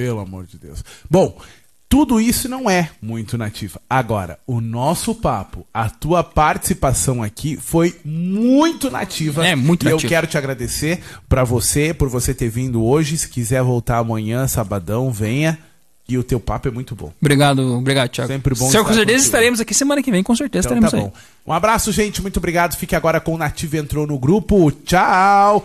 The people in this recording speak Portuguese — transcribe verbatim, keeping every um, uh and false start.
pelo amor de Deus. Bom, tudo isso não é muito nativa. Agora, o nosso papo, a tua participação aqui foi muito nativa. É, muito e nativa. eu quero te agradecer pra você, por você ter vindo hoje. Se quiser voltar amanhã, sabadão, venha. E o teu papo é muito bom. Obrigado, obrigado, Thiago. Sempre bom Senhor, estar com certeza contigo. estaremos aqui semana que vem, com certeza Então estaremos tá aí. bom. Um abraço, gente. Muito obrigado. Fique agora com o Nativa Entrou no Grupo. Tchau!